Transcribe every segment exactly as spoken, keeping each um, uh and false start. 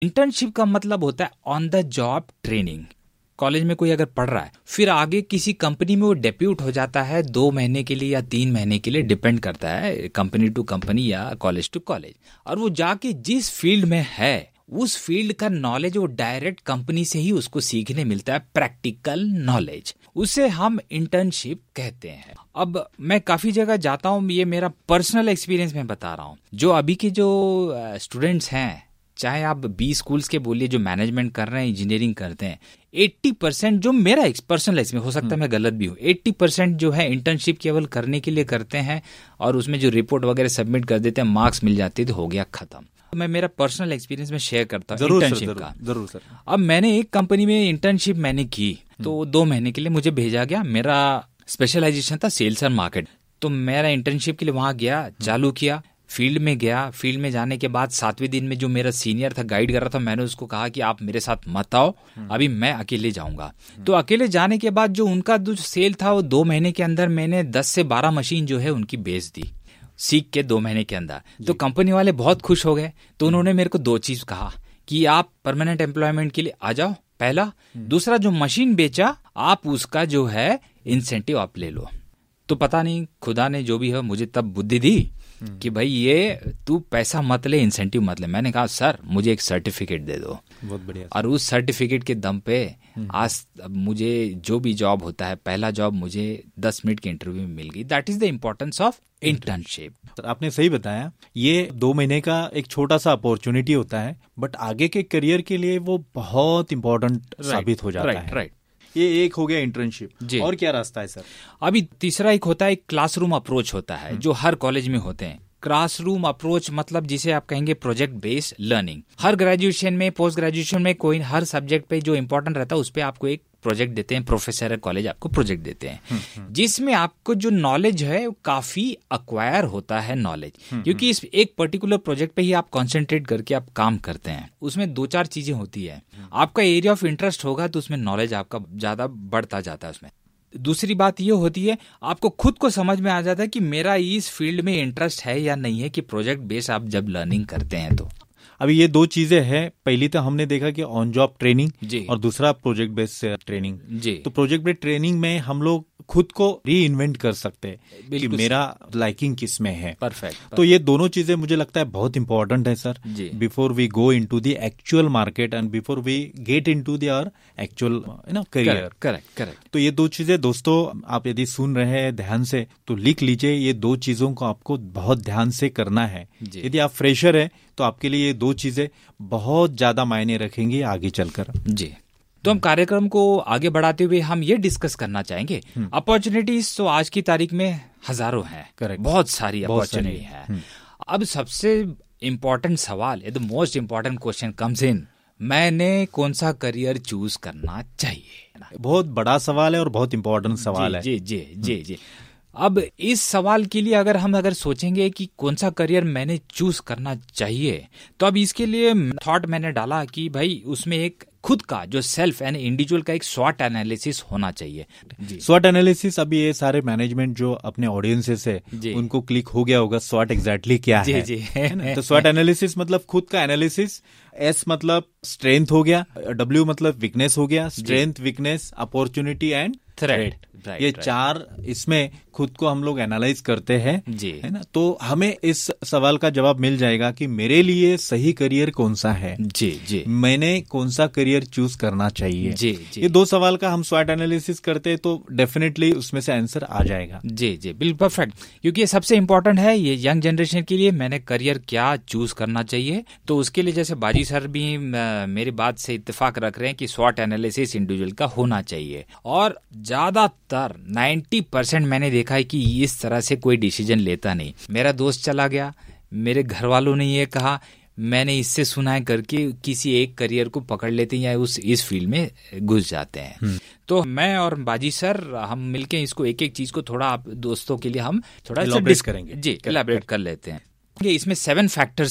Internship का मतलब होता है on the job training. College में कोई अगर पढ़ रहा है, फिर आगे किसी कंपनी में वो डेप्यूट हो जाता है दो महीने के लिए या तीन महीने के लिए, डिपेंड करता है कंपनी टू कंपनी या कॉलेज टू कॉलेज, और वो जाके जिस फील्ड में है उस फील्ड का नॉलेज वो डायरेक्ट कंपनी से ही उसको सीखने मिलता है, प्रैक्टिकल नॉलेज, उसे हम इंटर्नशिप कहते हैं। अब मैं काफी जगह जाता हूँ, ये मेरा पर्सनल एक्सपीरियंस में बता रहा हूँ। जो अभी के जो स्टूडेंट्स हैं, चाहे आप बी स्कूल्स के बोलिए जो मैनेजमेंट कर रहे हैं, इंजीनियरिंग करते हैं, अस्सी परसेंट जो मेरा पर्सनल एक्सपीरियंस, हो सकता है मैं गलत भी हूँ, अस्सी परसेंट जो है इंटर्नशिप केवल करने के लिए करते हैं और उसमें जो रिपोर्ट वगैरह सबमिट कर देते हैं, मार्क्स मिल जाते तो हो गया खत्म। मैं मेरा पर्सनल एक्सपीरियंस में शेयर करता हूँ इंटर्नशिप का। जरूर सर। अब मैंने एक कंपनी में इंटर्नशिप मैंने की, तो दो महीने के लिए मुझे भेजा गया। मेरा स्पेशलाइजेशन था सेल्स एंड मार्केट, तो मेरा इंटर्नशिप के लिए वहां गया, चालू किया, फील्ड में गया। फील्ड में जाने के बाद सातवें दिन में जो मेरा सीनियर था, गाइड कर रहा था, मैंने उसको कहा कि आप मेरे साथ मत आओ, अभी मैं अकेले जाऊंगा। तो अकेले जाने के बाद जो उनका जो सेल था, वो दो महीने के अंदर मैंने दस से बारह मशीन जो है उनकी बेच दी, सीख के दो महीने के अंदर। तो कंपनी वाले बहुत खुश हो गए। तो उन्होंने मेरे को दो चीज कहा कि आप परमानेंट एम्प्लॉयमेंट के लिए आ जाओ, पहला। दूसरा, जो मशीन बेचा आप उसका जो है इंसेंटिव आप ले लो। तो पता नहीं खुदा ने जो भी है मुझे तब बुद्धि दी कि भाई ये तू पैसा मत ले, इंसेंटिव मत ले। मैंने कहा सर मुझे एक सर्टिफिकेट दे दो। बहुत बढ़िया। और उस सर्टिफिकेट के दम पे आज मुझे जो भी जॉब होता है, पहला जॉब मुझे दस मिनट के इंटरव्यू में मिल गई। That is the importance of internship. Sir आपने सही बताया, ये दो महीने का एक छोटा सा अपॉर्चुनिटी होता है, बट आगे के करियर के लिए वो बहुत इंपॉर्टेंट साबित हो जाता है। राइट। ये एक हो गया इंटर्नशिप, और क्या रास्ता है सर? अभी तीसरा एक होता है, एक क्लासरूम अप्रोच होता है जो हर कॉलेज में होते हैं। क्लासरूम अप्रोच मतलब जिसे आप कहेंगे प्रोजेक्ट बेस्ड लर्निंग। हर ग्रेजुएशन में, पोस्ट ग्रेजुएशन में, कोई हर सब्जेक्ट पे जो इंपॉर्टेंट रहता है उस पे आपको एक प्रोजेक्ट देते हैं, प्रोफेसर कॉलेज आपको प्रोजेक्ट देते हैं, जिसमें आपको जो नॉलेज है वो काफी अक्वायर होता है नॉलेज, क्योंकि इस एक पर्टिकुलर प्रोजेक्ट पे ही आप कंसंट्रेट करके आप काम करते हैं। उसमें दो चार चीजें होती है, आपका एरिया ऑफ इंटरेस्ट होगा तो उसमें नॉलेज आपका ज्यादा बढ़ता जाता है उसमें। दूसरी बात ये होती है, आपको खुद को समझ में आ जाता है कि मेरा इस फील्ड में इंटरेस्ट है या नहीं है, कि प्रोजेक्ट बेस आप जब लर्निंग करते हैं तो। अभी ये दो चीजें हैं, पहली तो हमने देखा कि ऑन जॉब ट्रेनिंग और दूसरा प्रोजेक्ट बेस्ड ट्रेनिंग। तो प्रोजेक्ट बेस्ड ट्रेनिंग में हम लोग खुद को री इन्वेंट कर सकते हैं कि मेरा लाइकिंग किस में है। परफेक्ट। तो ये दोनों चीजें मुझे लगता है बहुत इंपॉर्टेंट है sir, before we go into the actual market and before we get into the our actual you know career. Correct correct. तो ये दो चीजें दोस्तों आप यदि सुन रहे हैं ध्यान से तो लिख लीजिए, ये दो चीजों को आपको बहुत ध्यान से करना है। यदि आप फ्रेशर है तो आपके लिए ये दो चीजें बहुत ज्यादा मायने रखेंगी आगे चलकर। जी। तो हम कार्यक्रम को आगे बढ़ाते हुए हम ये डिस्कस करना चाहेंगे, अपॉर्चुनिटीज तो आज की तारीख में हजारों हैं, करेक्ट, बहुत सारी अपॉर्चुनिटी है। अब सबसे इम्पोर्टेंट सवाल, the most important question comes in, मैंने कौन सा करियर चूज करना चाहिए? बहुत बड़ा सवाल है और बहुत इम्पोर्टेंट सवाल है। जी जी जी जी। अब इस सवाल के लिए अगर हम अगर सोचेंगे कि कौन सा करियर मैंने चूज करना चाहिए, तो अब इसके लिए थॉट मैंने डाला कि भाई उसमें एक खुद का जो सेल्फ एंड इंडिविजुअल का एक स्वॉट एनालिसिस होना चाहिए। स्वॉट एनालिसिस, अभी ये सारे मैनेजमेंट जो अपने ऑडियंसेस है उनको क्लिक हो गया होगा स्वॉट एग्जैक्टली क्या जी, है। जी। है तो स्वॉट एनालिसिस मतलब खुद का एनालिसिस। एस मतलब स्ट्रेंथ हो गया, डब्ल्यू मतलब वीकनेस हो गया, strength, weakness, opportunity and threat. right, ये right. चार इसमें खुद को हम लोग एनालाइज करते हैं, जी, है ना। तो हमें इस सवाल का जवाब मिल जाएगा कि मेरे लिए सही करियर कौन सा है, जी जी, मैंने कौन सा करियर चूज करना चाहिए। जी जी। ये दो सवाल का हम स्वॉट एनालिसिस करते हैं तो डेफिनेटली उसमें से आंसर आ जाएगा। जी जी, बिल्कुल परफेक्ट, क्योंकि ये सबसे इंपॉर्टेंट है ये यंग जनरेशन के लिए, मैंने करियर क्या चूज करना चाहिए। तो उसके लिए जैसे बाजी सर भी मेरी बात से इत्तेफाक रख रहे हैं कि स्वॉट एनालिसिस इंडिविजुअल का होना चाहिए। और ज्यादातर नाइन्टी परसेंट मैंने देखा है कि इस तरह से कोई डिसीजन लेता नहीं। मेरा दोस्त चला गया, मेरे घर वालों ने ये कहा, मैंने इससे सुना है करके किसी एक करियर को पकड़ लेते हैं या उस इस फील्ड में घुस जाते हैं। तो मैं और बाजी सर हम मिलके इसको एक एक चीज को थोड़ा आप दोस्तों के लिए हम थोड़ा एलैबोरेट करेंगे। जी, एलैबोरेट कर लेते हैं। इसमें सेवन फैक्टर्स हैं।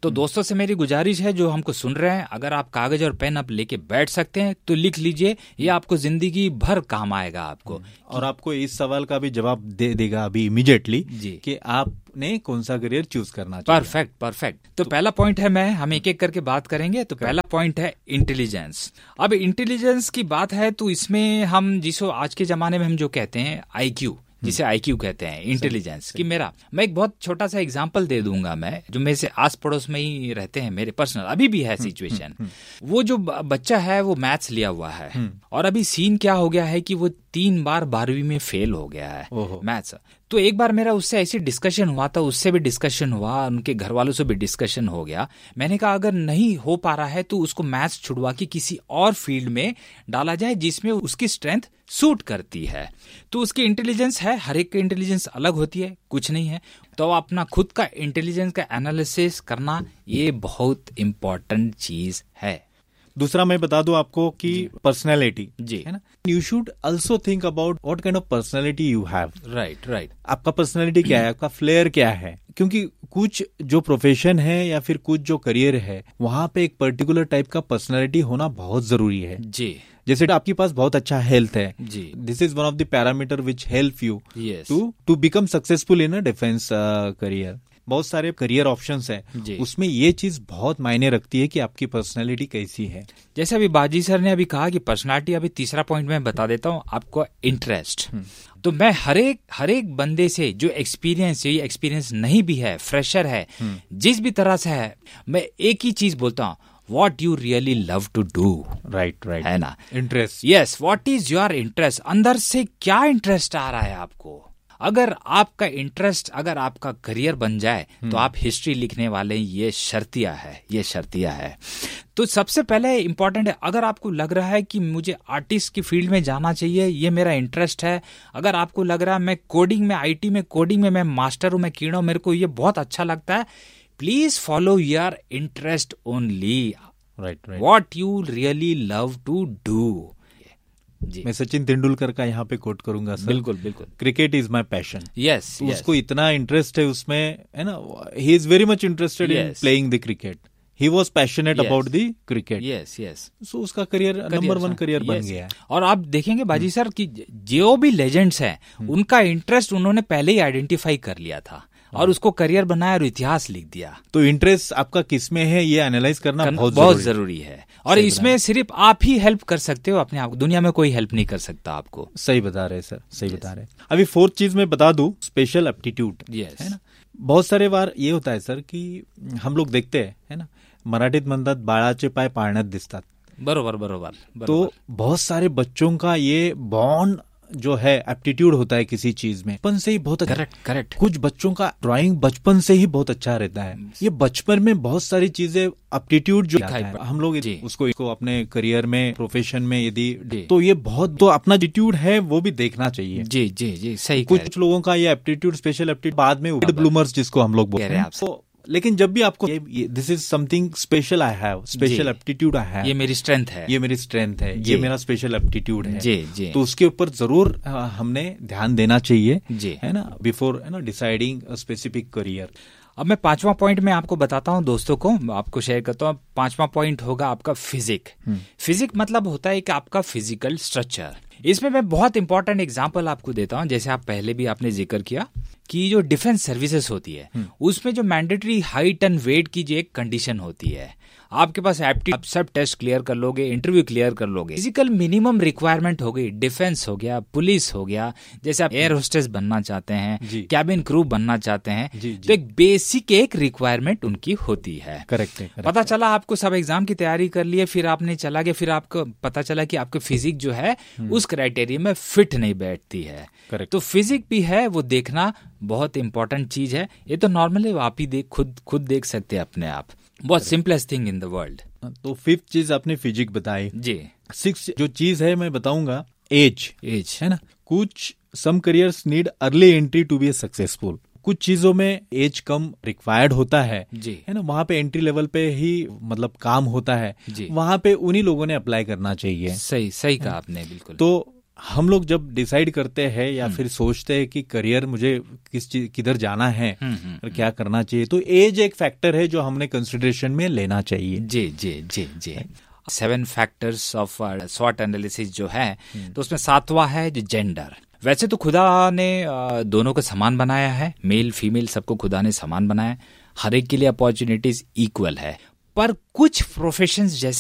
तो दोस्तों से मेरी गुजारिश है जो हमको सुन रहे हैं, अगर आप कागज और पेन आप लेके बैठ सकते हैं तो लिख लीजिए, ये आपको जिंदगी भर काम आएगा आपको। और आपको इस सवाल का भी जवाब दे देगा अभी इमीडिएटली कि आपने कौन सा करियर चूज करना चाहिए। Perfect perfect. तो, तो पहला पॉइंट है, मैं हम एक एक करके बात करेंगे। तो पहला पॉइंट है इंटेलिजेंस। अब इंटेलिजेंस की बात है तो इसमें हम जिसको आज के जमाने में हम जो कहते हैं आई क्यू, जिसे आई क्यू कहते हैं, इंटेलिजेंस कि मेरा, मैं एक बहुत छोटा सा एग्जांपल दे दूंगा, मैं जो मेरे से आस पड़ोस में ही रहते हैं, मेरे पर्सनल अभी भी है सिचुएशन। वो जो बच्चा है वो मैथ्स लिया हुआ है और अभी सीन क्या हो गया है कि वो तीन बार बारहवीं में फेल हो गया है मैथ्स। तो एक बार मेरा उससे ऐसी डिस्कशन हुआ था, उससे भी डिस्कशन हुआ, उनके घर वालों से भी डिस्कशन हो गया। मैंने कहा अगर नहीं हो पा रहा है तो उसको मैथ्स छुड़वा के किसी और फील्ड में डाला जाए जिसमें उसकी स्ट्रेंथ सूट करती है। तो उसकी इंटेलिजेंस है, हर एक की इंटेलिजेंस अलग होती है, कुछ नहीं है। तो अपना खुद का इंटेलिजेंस का एनालिसिस करना ये बहुत इंपॉर्टेंट चीज है। दूसरा मैं बता दूं आपको कि पर्सनैलिटी जी है ना, you should also think about what kind of personality you have. Right right. आपका पर्सनैलिटी क्या है, आपका फ्लेयर क्या है, क्योंकि कुछ जो प्रोफेशन है या फिर कुछ जो करियर है वहां पे एक पर्टिकुलर टाइप का पर्सनैलिटी होना बहुत जरूरी है जी। जैसे आपके पास बहुत अच्छा हेल्थ है जी, this is one of the parameter which help you yes. To to become successful in a defence career. बहुत सारे करियर ऑप्शंस है, उसमें ये चीज बहुत मायने रखती है कि आपकी पर्सनालिटी कैसी है। जैसे अभी बाजी सर ने अभी कहा कि पर्सनालिटी, अभी तीसरा पॉइंट मैं बता देता हूँ आपको, इंटरेस्ट। तो मैं हर एक हर एक बंदे से जो एक्सपीरियंस ये एक्सपीरियंस नहीं भी है, फ्रेशर है, जिस भी तरह से है, मैं एक ही चीज बोलता हूँ, What you really love to do, right right है ना, interest. Yes, what is your interest, अंदर से क्या इंटरेस्ट आ रहा है आपको। अगर आपका इंटरेस्ट, अगर आपका करियर बन जाए तो आप हिस्ट्री लिखने वाले, ये शर्तिया है, ये शर्तिया है। तो सबसे पहले इंपॉर्टेंट है, अगर आपको लग रहा है कि मुझे आर्टिस्ट की फील्ड में जाना चाहिए, ये मेरा इंटरेस्ट है, अगर आपको लग रहा है मैं कोडिंग में, आईटी में, कोडिंग में मैं मास्टर हूं, मैं कीड़ा हूं, मेरे को ये बहुत अच्छा लगता है, please follow your interest only, right right, what you really love to do. जी, मैं सचिन तेंदुलकर का यहाँ पे कोट करूंगा सर। बिल्कुल बिल्कुल। Cricket is my passion. Yes, उसको इतना इंटरेस्ट है उसमें, है ना, he is very much interested in playing the cricket, he was passionate about the cricket. Yes yes. सो उसका करियर नंबर वन करियर बन गया है। और आप देखेंगे बाजी सर कि जो भी लेजेंड्स हैं, उनका इंटरेस्ट उन्होंने पहले ही आइडेंटिफाई कर लिया था और उसको करियर बनाया और इतिहास लिख दिया। तो इंटरेस्ट आपका किस में है, ये एनालाइज करना बहुत बहुत जरूरी है। और इसमें सिर्फ आप ही हेल्प कर सकते हो अपने आप को, दुनिया में कोई हेल्प नहीं कर सकता आपको। सही बता रहे सर, सही yes. बता रहे। अभी फोर्थ चीज मैं बता दूं, स्पेशल एप्टीट्यूड। yes. है ना, बहुत सारे बार ये होता है सर कि हम लोग देखते हैं, है ना, मराठीत म्हणतात बाळाचे पाय पाळण्यात दिसतात। बरोबर बरोबर, बरोबर। तो बहुत सारे बच्चों का ये बॉन्ड जो है, एप्टीट्यूड होता है किसी चीज में, बचपन से ही बहुत अच्छा। Correct correct. कुछ बच्चों का ड्राइंग बचपन से ही बहुत अच्छा रहता है। ये बचपन में बहुत सारी चीजें एप्टीट्यूड जो है, हम लोग उसको इसको अपने करियर में, प्रोफेशन में यदि, तो ये बहुत, तो अपना एप्टीट्यूड है वो भी देखना चाहिए। जी जी जी, सही। कुछ लोगों का ये एप्टीट्यूड, स्पेशल एप्टीट्यूड बाद में ब्लूमर्स जिसको हम लोग बोलते हैं। लेकिन जब भी आपको this is something special I have, special aptitude I have, ये मेरी स्ट्रेंथ है, ये मेरी स्ट्रेंथ है, ये मेरा स्पेशल एप्टीट्यूड है, जी जी, तो उसके ऊपर जरूर हमने ध्यान देना चाहिए, जी, है ना, बिफोर, है ना, डिसाइडिंग अ स्पेसिफिक करियर। अब मैं पांचवा पॉइंट में आपको बताता हूं, दोस्तों को आपको शेयर करता हूं। पांचवा पॉइंट होगा आपका फिजिक। फिजिक मतलब होता है कि आपका फिजिकल स्ट्रक्चर। इसमें मैं बहुत इंपॉर्टेंट एग्जांपल आपको देता हूं। जैसे आप पहले भी आपने जिक्र किया कि जो डिफेंस सर्विसेज होती है, उसमें जो मैंडेटरी हाइट एंड वेट की जो एक कंडीशन होती है, आपके पास एप्टी, आप सब टेस्ट क्लियर कर लोगे, इंटरव्यू क्लियर कर लोगे, फिजिकल मिनिमम रिक्वायरमेंट हो गई, डिफेंस हो गया, पुलिस हो गया, जैसे आप एयर होस्टेस बनना चाहते हैं, कैबिन क्रू बनना चाहते हैं, जी, जी. तो एक बेसिक एक रिक्वायरमेंट उनकी होती है। करेक्ट है, करेक्ट। पता चला आपको सब एग्जाम की तैयारी कर लिए, फिर आपने चला गया, फिर आपको पता चला कि आपकी फिजिक जो है उस क्राइटेरिया में फिट नहीं बैठती है। करेक्ट। तो फिजिक भी है, वो देखना बहुत इंपॉर्टेंट चीज है। ये तो नॉर्मली आप ही देख खुद खुद देख सकते हैं अपने आप, बहुत simplest thing in the world. तो फिफ्थ चीज आपने फिजिक बताई जी। सिक्स जो चीज है मैं बताऊंगा, एज। एज है ना, कुछ सम careers need early entry to be A successful. कुछ चीजों में एज कम रिक्वायर्ड होता है, जी, है ना, वहां पे एंट्री लेवल पे ही मतलब काम होता है, जी, वहां पे उन्हीं लोगों ने अप्लाई करना चाहिए। सही सही कहा आपने, बिल्कुल। तो हम लोग जब डिसाइड करते हैं या फिर सोचते हैं कि करियर मुझे किस चीज किधर जाना है और क्या करना चाहिए, तो एज एक फैक्टर है जो हमने कंसिडरेशन में लेना चाहिए। जी जी जी जी सेवन फैक्टर्स ऑफ स्वॉट एनालिसिस जो है, तो उसमें सातवां है जेंडर। वैसे तो खुदा ने दोनों को समान बनाया है, मेल फीमेल सबको खुदा ने समान बनाया, हर एक के लिए अपॉर्चुनिटीज इक्वल है, पर कुछ प्रोफेशंस जैसे